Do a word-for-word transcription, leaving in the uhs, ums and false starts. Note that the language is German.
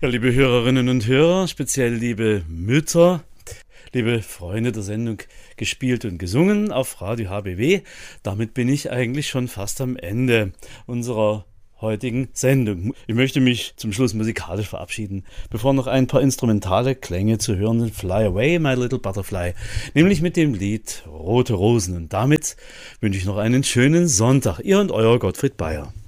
Ja, liebe Hörerinnen und Hörer, speziell liebe Mütter, liebe Freunde der Sendung Gespielt und Gesungen auf Radio H B W, damit bin ich eigentlich schon fast am Ende unserer heutigen Sendung. Ich möchte mich zum Schluss musikalisch verabschieden, bevor noch ein paar instrumentale Klänge zu hören sind. Fly Away, My Little Butterfly, nämlich mit dem Lied Rote Rosen. Und damit wünsche ich noch einen schönen Sonntag. Ihr und euer Gottfried Bayer.